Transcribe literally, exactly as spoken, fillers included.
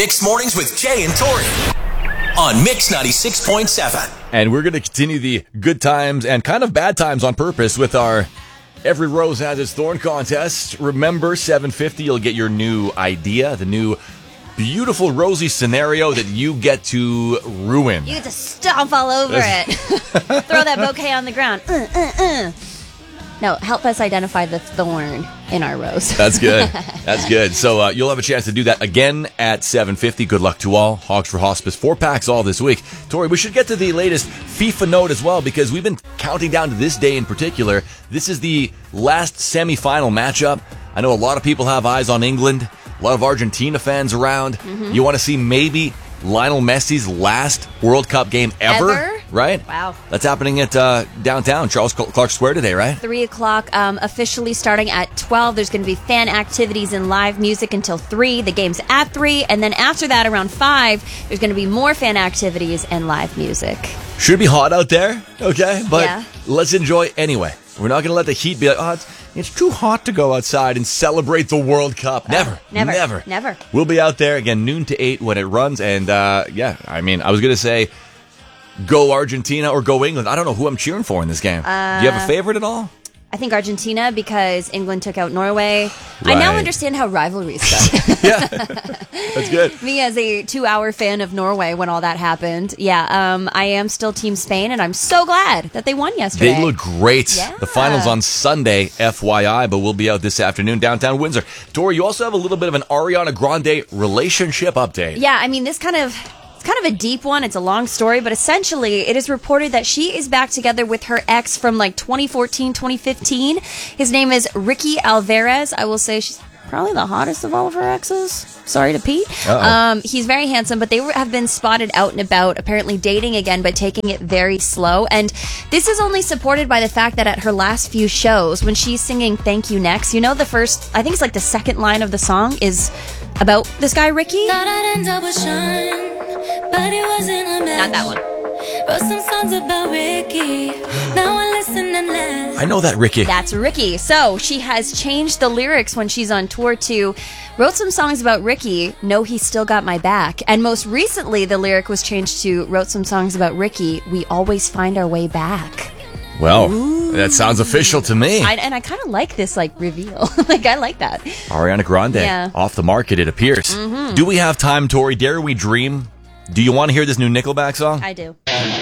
Mixed Mornings with Jay and Tori on Mix ninety-six point seven. And we're going to continue the good times and kind of bad times on purpose with our Every Rose Has Its Thorn contest. Remember, seven fifty, you'll get your new idea, the new beautiful rosy scenario that you get to ruin. You get to stomp all over it. Throw that bouquet on the ground. Uh, uh, uh. No, help us identify the thorn in our rose. That's good. That's good. So uh, you'll have a chance to do that again at seven fifty. Good luck to all. Hogs for Hospice, four packs all this week. Tori, we should get to the latest FIFA note as well, because we've been counting down to this day in particular. This is the last semifinal matchup. I know a lot of people have eyes on England. A lot of Argentina fans around. Mm-hmm. You want to see maybe Lionel Messi's last World Cup game ever, ever? Right? Wow. That's happening at uh, downtown Charles Clark Square today, right? Three o'clock, um, officially starting at twelve. There's going to be fan activities and live music until three. The game's at three, and then after that, around five, there's going to be more fan activities and live music. Should be hot out there, okay? But yeah. Let's enjoy anyway. We're not going to let the heat be like, oh, it's, it's too hot to go outside and celebrate the World Cup. Never, uh, never, never, never. We'll be out there again noon to eight when it runs, and uh, yeah, I mean, I was going to say go Argentina or go England. I don't know who I'm cheering for in this game. Uh, Do you have a favorite at all? I think Argentina, because England took out Norway. Right. I now understand how rivalries go. Yeah, that's good. Me as a two-hour fan of Norway when all that happened. Yeah, um, I am still Team Spain, and I'm so glad that they won yesterday. They look great. Yeah. The final's on Sunday, F Y I, but we'll be out this afternoon downtown Windsor. Tori, you also have a little bit of an Ariana Grande relationship update. Yeah, I mean, this kind of... It's kind of a deep one. It's a long story, but essentially it is reported that she is back together with her ex from like twenty fourteen, twenty fifteen. His name is Ricky Alvarez. I will say she's probably the hottest of all of her exes. Sorry to Pete. Um, he's very handsome, but they have been spotted out and about, apparently dating again, but taking it very slow. And this is only supported by the fact that at her last few shows, when she's singing Thank You Next, you know, the first, I think it's like the second line of the song is about this guy, Ricky. Thought I'd end up with Sean, but it wasn't a match. Not that one. Wrote some songs about Ricky. Now I listen and laugh. I know that, Ricky. That's Ricky. So she has changed the lyrics when she's on tour to wrote some songs about Ricky, No, He Still Got My Back. And most recently, the lyric was changed to wrote some songs about Ricky, We Always Find Our Way Back. Well, Ooh. That sounds official to me. I, and I kind of like this, like, reveal. Like, I like that. Ariana Grande, yeah. Off the market, it appears. Mm-hmm. Do we have time, Tori? Dare we dream? Do you want to hear this new Nickelback song? I do.